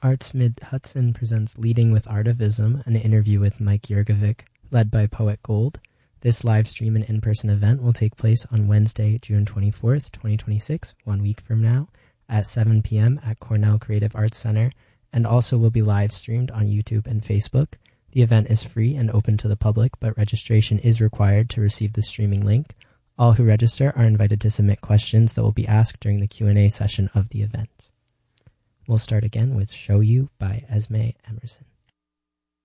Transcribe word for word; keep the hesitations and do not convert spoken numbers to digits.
Arts Mid Hudson presents Leading with Artivism, an interview with Mike Yurgovic, led by Poet Gold. This live stream and in-person event will take place on Wednesday, June twenty-fourth, twenty twenty-six, one week from now, at seven p.m. at Cornell Creative Arts Center, and also will be live streamed on YouTube and Facebook. The event is free and open to the public, but registration is required to receive the streaming link. All who register are invited to submit questions that will be asked during the Q and A session of the event. We'll start again with Show You by Esme Emerson.